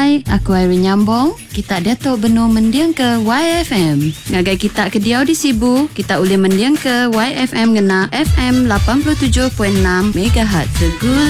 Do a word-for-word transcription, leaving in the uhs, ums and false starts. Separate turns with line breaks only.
Hai, aku Irene Nyambong. Kita Dato' Benung mendiang ke Y F M. Ngagai kita ke Diau di Sibu, kita boleh mendiang ke Y F M ngena F M lapan puluh tujuh perpuluhan enam megahertz. Tegul